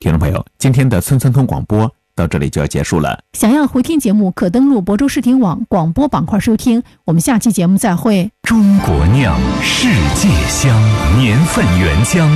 听众朋友，今天的村村通广播到这里就要结束了。 想要回听节目，可登录亳州视听网广播板块收听。我们下期节目再会。 中国酿，世界香，年份原浆。